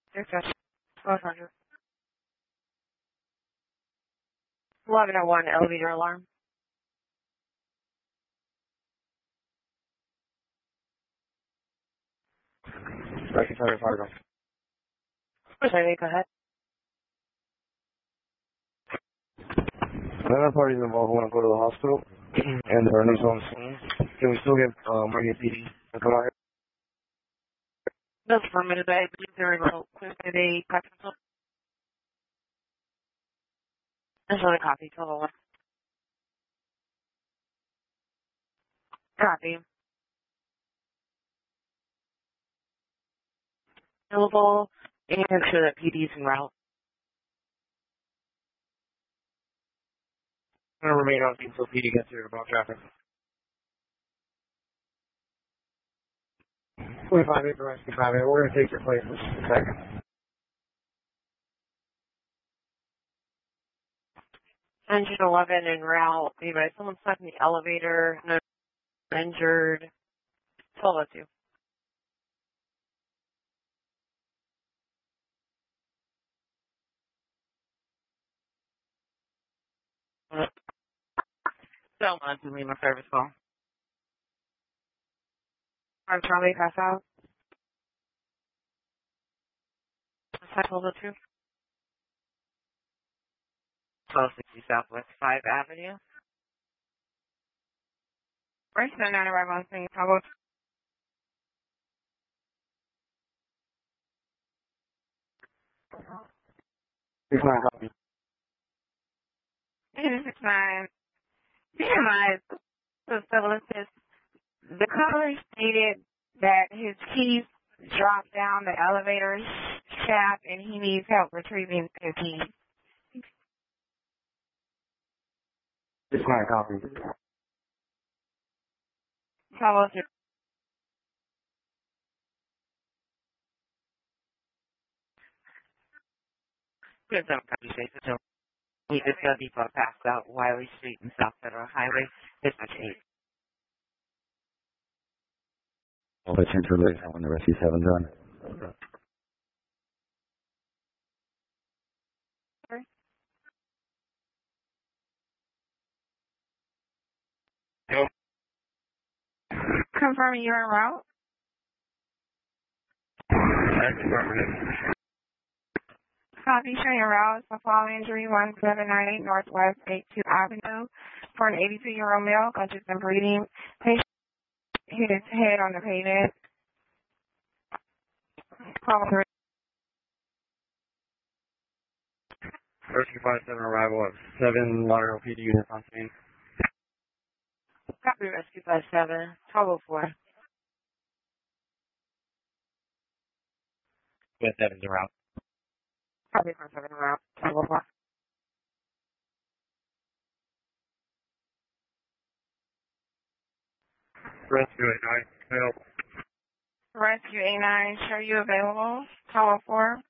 Discussion. 1200. 1101 elevator alarm. Secretary Fargo. Sorry, go ahead. None of the parties involved want to go to the hospital, and there are no on scene. Can we still get Marine PD to come out here? That's permitted. I believe they're remote. Please get a copy. There's another copy. 1201. Copy. Available. And make sure that PD's en route. I'm going to remain on scene until PD gets here about traffic. 25 acre rescue 5 We're going to take your place in just a second. Engine 11 en route. Anyway, someone stuck in the elevator. No injured. 1202. So much to leave my service call. I'm Charlie, pass out. 1202. 1260 Southwest 5 Avenue. Right, so now arrive on scene. How about Here's my copy. 869? BMI facilities. The caller stated that his keys dropped down the elevator shaft and he needs help retrieving his keys. Here's my copy. How was it? Good some copy space. So we just got people passed out Wiley Street and South Federal Highway. Dispatch 8. All the change relay when the rescue 7 done. Confirming you're en route. Copy showing route for fall injury 1798 Northwest 82 Avenue for an 82-year-old male conscious and breathing. Patient hit his head on the pavement. Call 3. Rescue 57 arrival at 7 Lauderdale PD units on scene. Copy rescue 57. 1204. With 7's en route. Copy 47 route. 1204. Rescue 89, help. Rescue 89, show you available. 1204.